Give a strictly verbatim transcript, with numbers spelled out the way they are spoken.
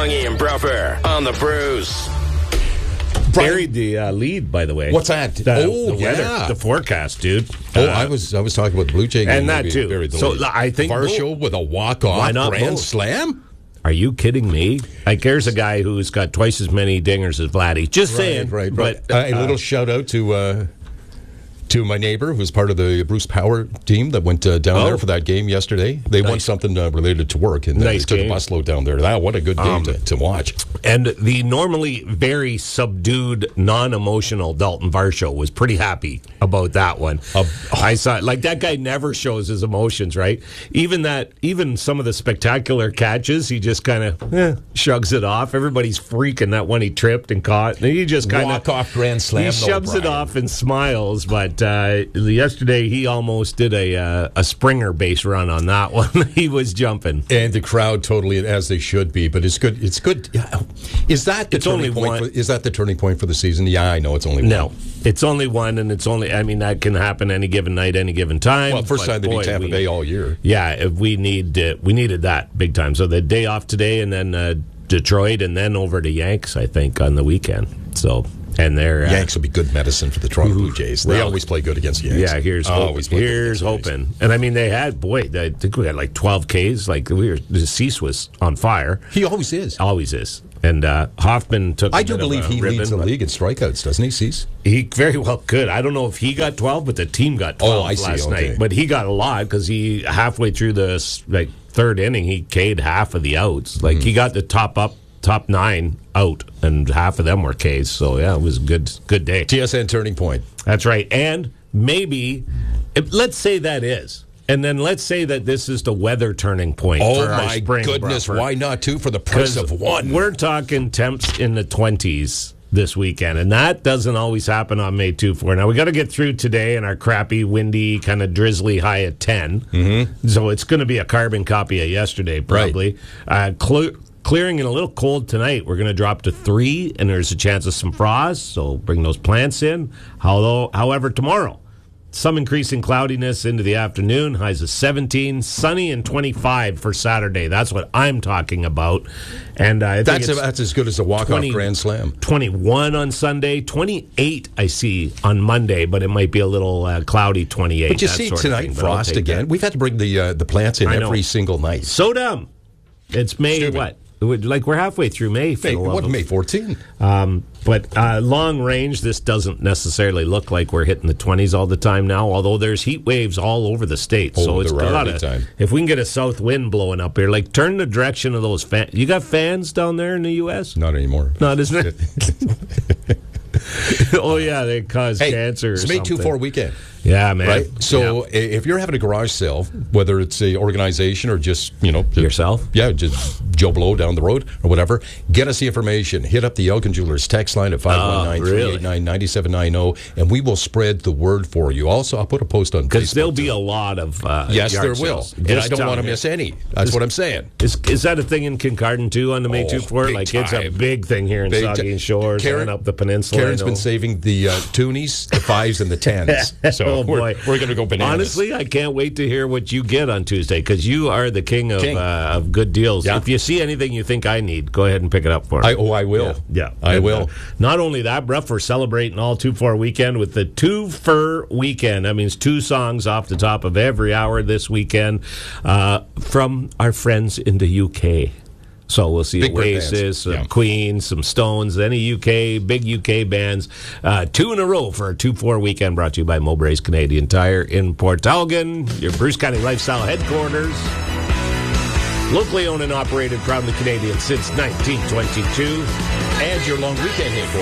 Longy and Bruffer on the Bruce. Buried the uh, lead, by the way. What's that? The, oh, the weather, yeah. the forecast, dude. Oh, Uh, I was I was talking about the Blue Jay game and that maybe too. buried the So lead. I think Varsho both. with a walk-off Why not grand both? slam. Are you kidding me? Like, there's a guy who's got twice as many dingers as Vladdy. Just saying. Right, right. But, uh, a little shout out to uh, to my neighbor who's part of the Bruce Power team that went uh, down Oh. there for that game yesterday. They won Nice. something uh, related to work, and uh, Nice they took game. a busload down there. Wow, what a good game Um, to, to watch. And the normally very subdued, non-emotional Dalton Varsho was pretty happy about that one. Uh, I saw, like, that guy never shows his emotions, right? Even that, even some of the spectacular catches, he just kind of eh, shrugs it off. Everybody's freaking that one he tripped and caught. And he just kind of Walk-off grand slam, He though, shoves it Brian. off and smiles. But uh, yesterday he almost did a uh, a Springer base run on that one. He was jumping. And the crowd totally as they should be, but it's good. It's good. Yeah. Is that the It's turning only point? one. For, is that the turning point for the season? Yeah, I know it's only No, one. it's only one, and it's only. I mean, that can happen any given night, any given time. Well, first but time they boy, beat Tampa we- Bay all year. Yeah, if we need uh, we needed that big time. So the day off today, and then uh, Detroit, and then over to Yanks. I think on the weekend. So and they're uh, Yanks will be good medicine for the Toronto Blue Jays. They well, always play good against the Yanks. Yeah, here's always hoping. play good Here's against the Yanks. hoping. And I mean, they had boy. I think we had like twelve Ks. Like we were, the Cease was on fire. He always is. Always is. And uh, Hoffman took. I I do believe he leads the league in strikeouts, doesn't he, Cease? He very well could. I don't know if he got twelve, but the team got twelve Oh, I see. last Okay. night. But he got a lot because he halfway through the like third inning, he K'd half of the outs. Like Mm-hmm. he got the top up, top nine out, and half of them were Ks. So yeah, it was a good, good day. T S N turning point. That's right. And maybe, if, let's say that is. And then let's say that this is the weather turning point Oh, for our my spring goodness. buffer. Why not two for the price 'Cause of one? We're talking temps in the twenties this weekend, and that doesn't always happen on May two four. Now, we got to get through today in our crappy, windy, kind of drizzly high at ten. Mm-hmm. So it's going to be a carbon copy of yesterday, probably. Right. Uh, cl- clearing and a little cold tonight. We're going to drop to three, and there's a chance of some frost, so bring those plants in. Although, however, tomorrow, some increasing cloudiness into the afternoon, highs of seventeen, sunny and twenty-five for Saturday. That's what I'm talking about. And uh, I think That's, it's a, that's as good as a walk-off twenty grand slam. twenty-one on Sunday, twenty-eight I see on Monday, but it might be a little uh, cloudy twenty-eight. But you that see sort of tonight, thing, but I'll frost take again. that. We've had to bring the uh, the plants in I know. every single night. So dumb. It's May, Stupid. what? It would- Like, we're halfway through May. For Hey, the love what, of- May fourteenth? Um, but uh, long range, this doesn't necessarily look like we're hitting the twenties all the time now, although there's heat waves all over the state. Oh, so it's there are gotta, big time. if we can get a south wind blowing up here, like turn the direction of those fans. You got fans down there in the U S? Not anymore. Not, isn't it? Oh, yeah, they cause Hey, cancer or it's May something. two four weekend. Yeah, man. Right? So Yeah. i- if you're having a garage sale, whether it's a organization or just, you know... just- Yourself? Yeah, just Joe Blow down the road or whatever, get us the information. Hit up the Elkin Jewelers text line at five one nine, three eight nine, nine seven nine zero, and we will spread the word for you. Also, I'll put a post on Facebook. Because there'll be too. a lot of uh, Yes, yard there will. sales. And I Just don't down want to here. miss any. That's what I'm saying. Is, is that a thing in Kincardine, too, on the May Oh, two four? big Like, it's a time. big thing here in Big Saugeen ti- Shores Karen- and up the peninsula. Karen's I know. been saving the uh, toonies, the fives, and the tens. So Oh, we're, boy. we're going to go bananas. Honestly, I can't wait to hear what you get on Tuesday because you are the king of King. Uh, of good deals. Yeah. If you see anything you think I need, go ahead and pick it up for me. I, oh, I will. Yeah, I And, will. uh, not only that, Bruff, we're celebrating all two for weekend with the two for weekend. That means two songs off the top of every hour this weekend uh, from our friends in the U K. So we'll see Big great Oasis, bands. some Yeah. Queen, some Stones, any U K, big U K bands. Uh, two in a row for a two four weekend brought to you by Mowbray's Canadian Tire in Port Elgin, your Bruce County Lifestyle headquarters. Locally owned and operated, proudly Canadian since nineteen twenty-two. And your long weekend headquarters.